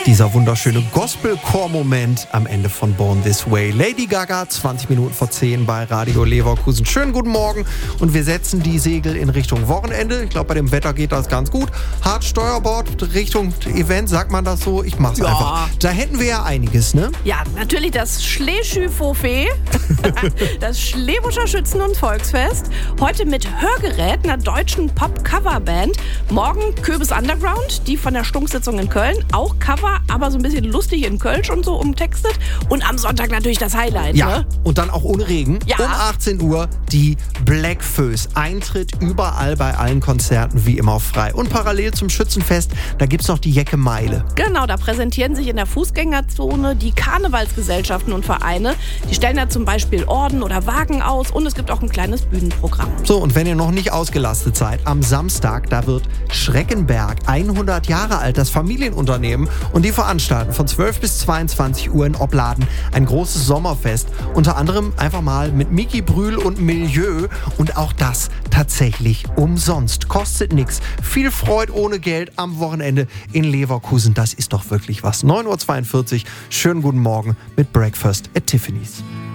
Dieser wunderschöne Gospelchor-Moment am Ende von Born This Way. Lady Gaga, 20 Minuten vor 10 bei Radio Leverkusen. Schönen guten Morgen und wir setzen die Segel in Richtung Wochenende. Ich glaube, bei dem Wetter geht das ganz gut. Hart Steuerbord Richtung Event, sagt man das so? Ich mach's einfach. Da hätten wir ja einiges, ne? Ja, natürlich das Schleschü-Fofé, das Schlewuscher Schützen- und Volksfest. Heute mit Hörgerät, einer deutschen Pop-Cover-Band. Morgen Köbis Underground, die von der Stunksitzung in Köln. Auch Cover, aber so ein bisschen lustig in Kölsch und so umtextet. Und am Sonntag natürlich das Highlight. Ja, ne? Und dann auch ohne Regen. Ja. Um 18 Uhr die Black Föß. Eintritt überall bei allen Konzerten wie immer frei. Und parallel zum Schützenfest, da gibt's noch die Jecke Meile. Genau, da präsentieren sich in der Fußgängerzone die Karnevalsgesellschaften und Vereine. Die stellen da zum Beispiel Orden oder Wagen aus und es gibt auch ein kleines Bühnenprogramm. So, und wenn ihr noch nicht ausgelastet seid, am Samstag, da wird Schreckenberg 100 Jahre alt, das Familienunternehmen, und die veranstalten von 12 bis 22 Uhr in Opladen ein großes Sommerfest. Unter anderem einfach mal mit Micky Brühl und Milieu und auch das tatsächlich umsonst. Kostet nichts. Viel Freude ohne Geld am Wochenende in Leverkusen. Das ist doch wirklich was. 9.42 Uhr. Schönen guten Morgen mit Breakfast at Tiffany's.